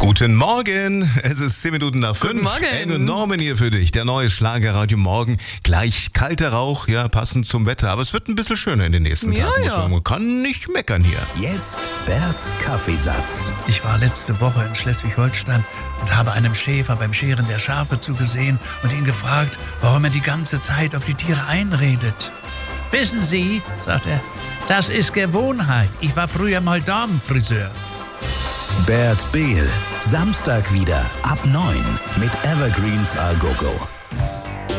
Guten Morgen, es ist 10 Minuten nach 5. Guten Morgen. Anne und Norman hier für dich, der neue Schlagerradio Morgen. Gleich kalter Rauch, ja, passend zum Wetter, aber es wird ein bisschen schöner in den nächsten Tagen. Man kann nicht meckern hier. Jetzt Berts Kaffeesatz. Ich war letzte Woche in Schleswig-Holstein und habe einem Schäfer beim Scheren der Schafe zugesehen und ihn gefragt, warum er die ganze Zeit auf die Tiere einredet. Wissen Sie, sagt er, das ist Gewohnheit. Ich war früher mal Damenfriseur. Bert Behl, Samstag wieder ab 9 mit Evergreens Al Gogo.